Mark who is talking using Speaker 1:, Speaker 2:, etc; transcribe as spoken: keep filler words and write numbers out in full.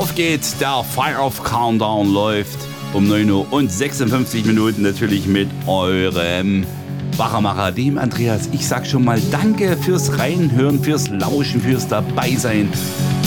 Speaker 1: Auf geht's, der Fire of Countdown läuft um neun Uhr und sechsundfünfzig Minuten natürlich mit eurem Wachamacher, dem Andreas. Ich sag schon mal danke fürs Reinhören, fürs Lauschen, fürs Dabeisein.